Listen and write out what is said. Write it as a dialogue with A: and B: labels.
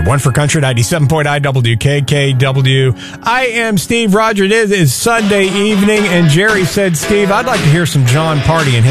A: One for Country 97.9 WKKW. I am Steve Rogers. It is Sunday evening, and Jerry said, Steve, I'd like to hear some John Party and his